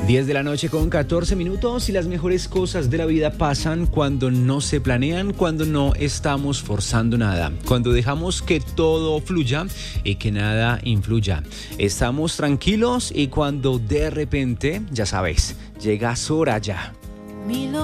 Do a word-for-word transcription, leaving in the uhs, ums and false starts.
diez de la noche con catorce minutos y las mejores cosas de la vida pasan cuando no se planean, cuando no estamos forzando nada, cuando dejamos que todo fluya y que nada influya. Estamos tranquilos y cuando de repente, ya sabéis, llega Soraya.